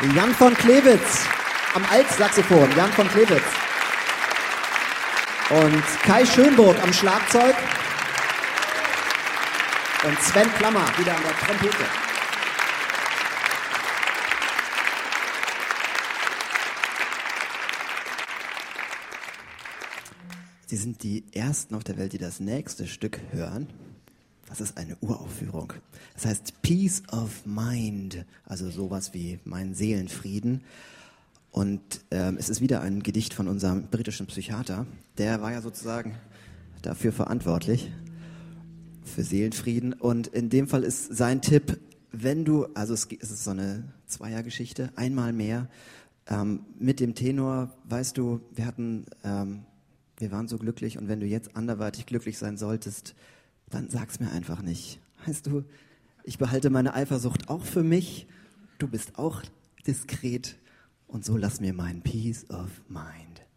Jan von Klewitz am Altsaxophon, Jan von Klewitz. Und Kai Schönburg am Schlagzeug. Und Sven Klammer wieder an der Trompete. Sie sind die Ersten auf der Welt, die das nächste Stück hören. Das ist eine Uraufführung. Das heißt Peace of Mind, also sowas wie mein Seelenfrieden. Und es ist wieder ein Gedicht von unserem britischen Psychiater. Der war ja sozusagen dafür verantwortlich, für Seelenfrieden. Und in dem Fall ist sein Tipp, wenn du, also es ist so eine Zweiergeschichte, einmal mehr, mit dem Tenor, weißt du, wir waren so glücklich und wenn du jetzt anderweitig glücklich sein solltest, dann sag's mir einfach nicht. Weißt du, ich behalte meine Eifersucht auch für mich, du bist auch diskret und so lass mir meinen Peace of Mind.